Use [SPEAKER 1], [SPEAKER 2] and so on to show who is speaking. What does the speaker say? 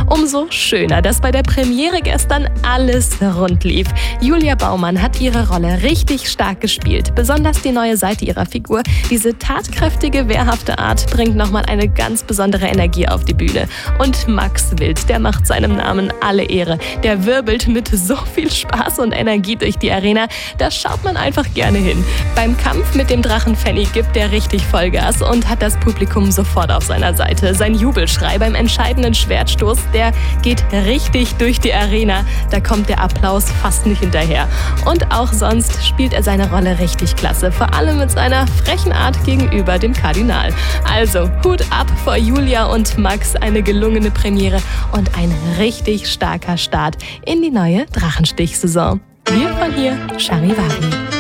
[SPEAKER 1] Umso schöner, dass bei der Premiere gestern alles rund lief. Julia Baumann hat ihre Rolle richtig stark gespielt. Besonders die neue Seite ihrer Figur, diese tatkräftige, wehrhafte Art, bringt nochmal eine ganz besondere Energie auf die Bühne. Und Max Wild, der macht seinem Namen alle Ehre. Der wirbelt mit so viel Spaß und Energie durch die Arena, da schaut man einfach gerne hin. Beim Kampf mit dem Drachen Fanny gibt er richtig Vollgas und hat das Publikum sofort auf seiner Seite. Sein Jubelschrei beim entscheidenden Schwertstoß, der geht richtig durch die Arena. Da kommt der Applaus fast nicht hinterher. Und auch sonst spielt er seine Rolle richtig klasse, vor allem mit seiner frechen Art gegenüber dem Kardinal. Also Hut ab vor Julia und Max, eine gelungene Premiere und ein richtig starker Start in die neue Drachenstich-Saison. Wir von hier, Charivari.